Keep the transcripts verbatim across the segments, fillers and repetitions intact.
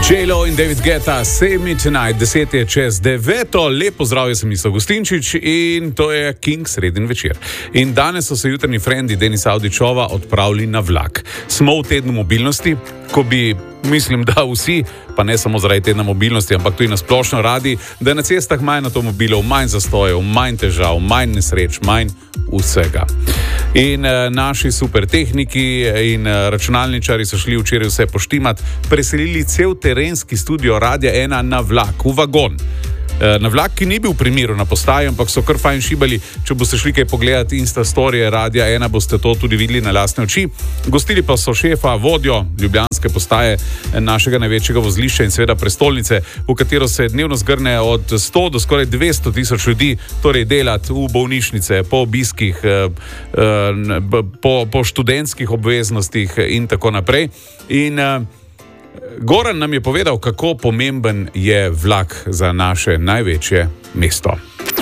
J-Lo in David Guetta, Save Me Tonight, deset je čez deveto, lepo zdrav, jaz sem Mislav Gustinčič in to je King sredin večer. In danes so se jutrni frendi Denis Avdićova odpravili na vlak. Smo v tednu mobilnosti, ko bi, mislim, da vsi, pa ne samo zaradi tedna mobilnosti, ampak tudi na splošno radi, da je na cestah manj avtomobilov, manj zastojev, manj težav, manj nesreč, manj vsega. In e, naši super tehniki in e, računalničari so šli včeraj vse poštimat, preselili cel terenski studio Radia ena na vlak, v vagon. E, na vlak, ki ni bil v primeru na postaji, ampak so kar fajn šibali. Če boste šli kaj pogledati Insta storije Radia ena, boste to tudi videli na lastne oči. Gostili pa so šefa, vodjo ljubljanske postaje, našega največjega vozlišča in seveda prestolnice, v katero se dnevno zgrne od sto do skoraj dvesto tisoč ljudi, torej delati v bolnišnice, po obiskih, po, po študentskih obveznostih in tako naprej. In Goran nam je povedal, kako pomemben je vlak za naše največje mesto.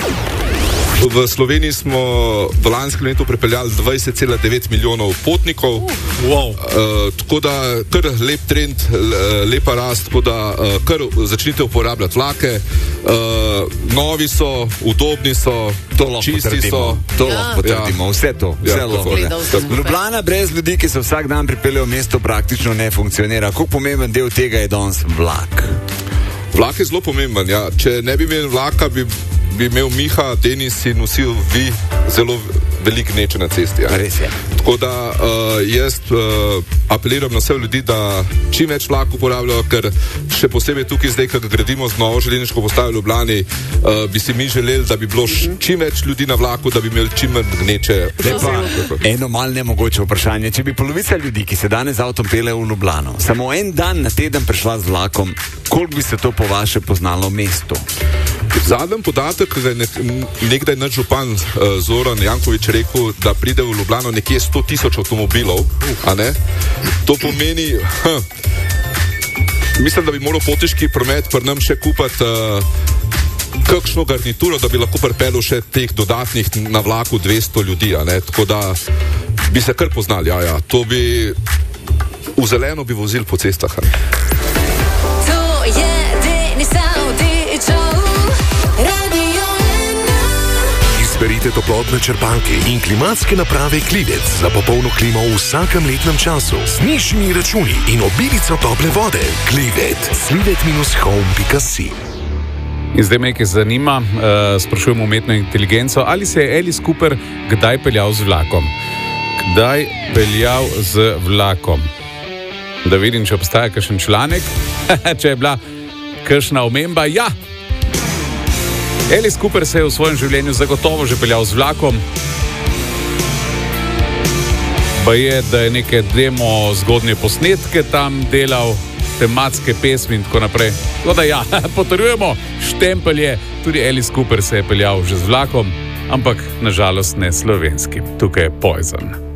V Sloveniji smo v lanskem letu pripeljali dvajset cela devet milijonov potnikov, wow. uh, tako da kar lep trend, lepa rast, tako da uh, kar začnite uporabljati vlake, uh, novi so, udobni so, čisti so. To ja. lahko potrdimo, vse to. Vse ja, Ljubljana brez ljudi, ki se vsak dan pripeljejo v mesto, praktično ne funkcionira. Kako pomemben del tega je danes vlak? Vlak je zelo pomemben, ja. Če ne bi imeli vlaka, bi bi imel Miha, Denis in vsi vi zelo veliko gneče na cesti. Ja. Res je. Tako da uh, jaz uh, apeliram na vse ljudi, da čim več vlak uporabljajo, ker še posebej tukaj zdaj, ko gradimo z novo železniško postajo v Ljubljani, uh, bi si mi želeli, da bi bilo čim več ljudi na vlaku, da bi imeli čim manj gneče. Eno mal nemogoče vprašanje. Če bi polovica ljudi, ki se danes z avtom pele v Ljubljano, samo en dan na teden prišla z vlakom, koliko bi se to po vaše poznalo v mestu? Zadnji podatek, ki je nek, nekdaj naš župan uh, Zoran Janković rekel, da pride v Ljubljano nekje sto tisoč avtomobilov, a ne? To pomeni, hm, mislim, da bi moral potniški promet pri nam še kupati uh, kakšno garnituro, da bi lahko pripeljal še teh dodatnih na vlaku dvesto ljudi, a ne? Tako da bi se kar poznali, ja, ja. To bi v zeleno bi vozili po cestah, a ne? To je Denis Avdićov. Izberite toplotne črpalke in klimatske naprave Klivec za popolno klimo v vsakem letnem času z nižjimi računi in obilico tople vode. Klivec, slivet dash home pika si. In zdaj me nekaj zanima, uh, sprašujem umetno inteligenco, ali se je Alice Cooper kdaj peljal z vlakom? Kdaj peljal z vlakom? Da vidim, če obstaja kakšen članek, če je bila kakšna omemba, ja! Alice Cooper se je v svojem življenju zagotovo že peljal z vlakom. Pa je, da je neke demo zgodnje posnetke tam delal, tematske pesmi in tako naprej. Tako da ja, potrjujemo, štempelj je, tudi Alice Cooper se je peljal že z vlakom, ampak nažalost ne slovenski. Tukaj je Poison.